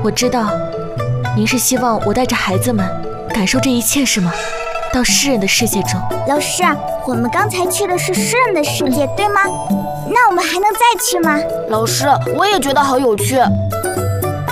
我知道，您是希望我带着孩子们感受这一切是吗？到诗人的世界中。 老师，我们刚才去的是诗人的世界，对吗？那我们还能再去吗？ 老师，我也觉得好有趣。